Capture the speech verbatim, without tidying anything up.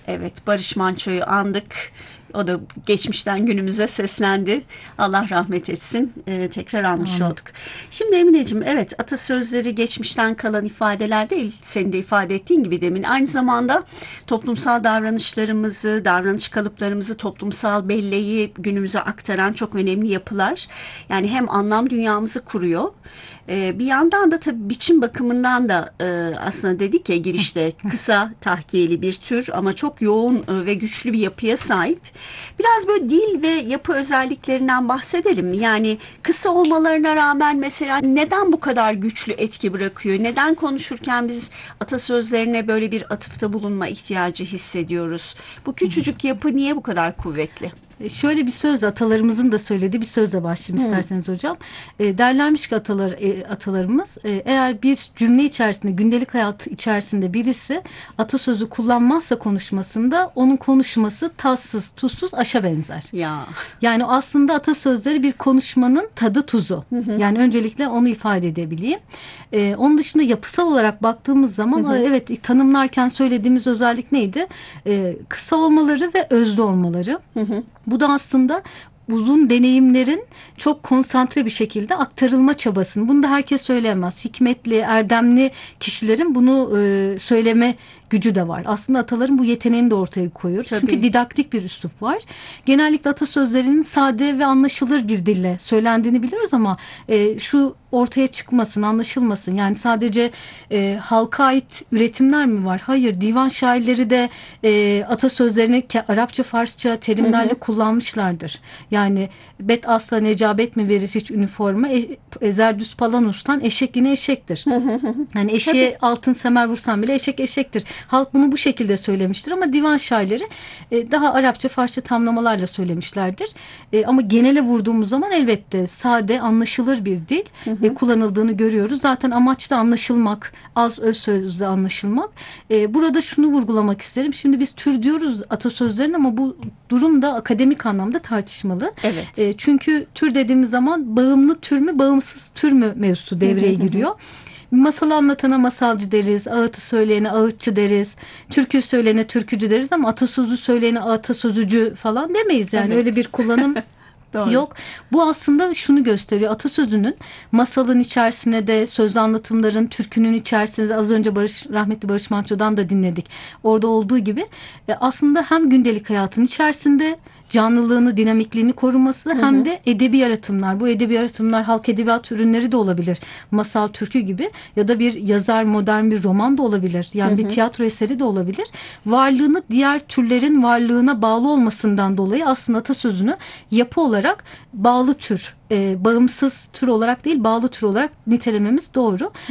Evet, Barış Manço'yu andık. O da geçmişten günümüze seslendi. Allah rahmet etsin. Ee, tekrar almış Amin. olduk. Şimdi Emineciğim, evet, atasözleri geçmişten kalan ifadeler değil. Senin de ifade ettiğin gibi demin. Aynı zamanda toplumsal davranışlarımızı, davranış kalıplarımızı, toplumsal belleği günümüze aktaran çok önemli yapılar. Yani hem anlam dünyamızı kuruyor. Ee, bir yandan da tabii biçim bakımından da e, aslında dedik ya girişte, kısa tahkiyeli bir tür ama çok yoğun e, ve güçlü bir yapıya sahip. Biraz böyle dil ve yapı özelliklerinden bahsedelim mi? Yani kısa olmalarına rağmen mesela neden bu kadar güçlü etki bırakıyor? Neden konuşurken biz atasözlerine böyle bir atıfta bulunma ihtiyacı hissediyoruz? Bu küçücük yapı niye bu kadar kuvvetli? E, Şöyle bir söz, atalarımızın da söylediği bir sözle başlayayım isterseniz hocam. E, derlermiş ki atalar, e, atalarımız e, eğer bir cümle içerisinde, gündelik hayat içerisinde birisi atasözü kullanmazsa konuşmasında, onun konuşması tatsız tuzsuz aşa benzer. Ya. Yani aslında atasözleri bir konuşmanın tadı tuzu. Yani öncelikle onu ifade edebileyim. E, onun dışında yapısal olarak baktığımız zaman Hı hı. evet, tanımlarken söylediğimiz özellik neydi? E, kısa olmaları ve özlü olmaları. Hı hı. Bu da aslında uzun deneyimlerin çok konsantre bir şekilde aktarılma çabasını. Bunu da herkes söyleyemez. Hikmetli, erdemli kişilerin bunu e, söyleme gücü de var. Aslında ataların bu yeteneğini de ortaya koyuyoruz. Tabii. Çünkü didaktik bir üslup var. Genellikle atasözlerinin sade ve anlaşılır bir dille söylendiğini biliyoruz ama e, şu ortaya çıkmasın, anlaşılmasın. Yani sadece e, halka ait üretimler mi var? Hayır. Divan şairleri de e, atasözlerini ke- Arapça, Farsça terimlerle Hı hı. kullanmışlardır. Yani bet asla necabet mi verir hiç üniforma? E, ezer düz palanuştan eşek yine eşektir. Yani eşeğe altın semer vursan bile eşek eşektir. Halk bunu bu şekilde söylemiştir ama divan şairleri e, daha Arapça, Farsça tamlamalarla söylemişlerdir. E, ama genele vurduğumuz zaman elbette sade, anlaşılır bir dil e, kullanıldığını görüyoruz. Zaten amaç da anlaşılmak, az öz sözle anlaşılmak. E, burada şunu vurgulamak isterim. Şimdi biz tür diyoruz atasözlerin ama bu durum da akademik anlamda tartışmalı. Evet. E, çünkü tür dediğimiz zaman bağımlı tür mü, bağımsız tür mü mevzusu devreye giriyor. Masal anlatana masalcı deriz, ağıtı söyleyene ağıtçı deriz, türkü söyleyene türkücü deriz ama atasözü söyleyene atasözücü falan demeyiz. Yani Evet. öyle bir kullanım Doğru. yok. Bu aslında şunu gösteriyor. Atasözünün masalın içerisine de, söz anlatımların, türkünün içerisinde de az önce Barış, rahmetli Barış Manço'dan da dinledik. Orada olduğu gibi e, aslında hem gündelik hayatın içerisinde canlılığını, dinamikliğini koruması hem de edebi yaratımlar. Bu edebi yaratımlar halk edebiyat ürünleri de olabilir. Masal, türkü gibi ya da bir yazar, modern bir roman da olabilir. Yani bir tiyatro eseri de olabilir. Varlığını diğer türlerin varlığına bağlı olmasından dolayı aslında atasözünü yapı olarak bağlı tür, e, bağımsız tür olarak değil, bağlı tür olarak nitelememiz doğru.